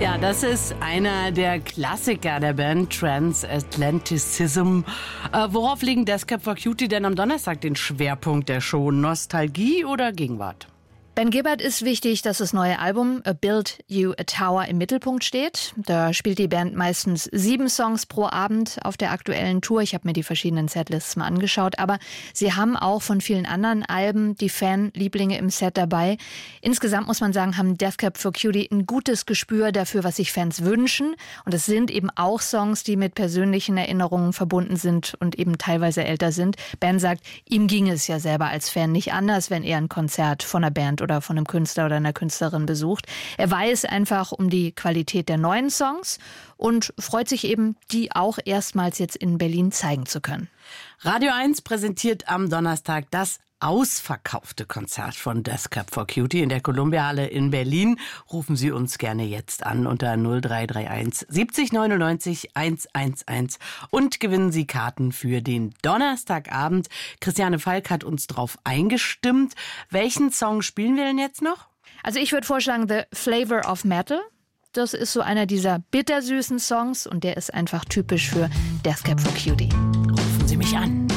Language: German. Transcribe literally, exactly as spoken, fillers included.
Ja, das ist einer der Klassiker der Band Transatlanticism. Äh, worauf legen Death Cab for Cutie denn am Donnerstag den Schwerpunkt der Show? Nostalgie oder Gegenwart? Ben Gibbard ist wichtig, dass das neue Album A Build You a Tower im Mittelpunkt steht. Da spielt die Band meistens sieben Songs pro Abend auf der aktuellen Tour. Ich habe mir die verschiedenen Setlists mal angeschaut, aber sie haben auch von vielen anderen Alben die Fanlieblinge im Set dabei. Insgesamt muss man sagen, haben Death Cab for Cutie ein gutes Gespür dafür, was sich Fans wünschen. Und es sind eben auch Songs, die mit persönlichen Erinnerungen verbunden sind und eben teilweise älter sind. Ben sagt, ihm ging es ja selber als Fan nicht anders, wenn er ein Konzert von einer Band oder von einem Künstler oder einer Künstlerin besucht. Er weiß einfach um die Qualität der neuen Songs und freut sich eben, die auch erstmals jetzt in Berlin zeigen zu können. Radio eins präsentiert am Donnerstag das ausverkaufte Konzert von Death Cab for Cutie in der Columbia-Halle in Berlin. Rufen Sie uns gerne jetzt an unter null drei drei eins siebzig neunundneunzig hundertelf und gewinnen Sie Karten für den Donnerstagabend. Christiane Falk hat uns drauf eingestimmt. Welchen Song spielen wir denn jetzt noch? Also ich würde vorschlagen The Flavor of Metal. Das ist so einer dieser bittersüßen Songs und der ist einfach typisch für Death Cab for Cutie. Rufen Sie mich an.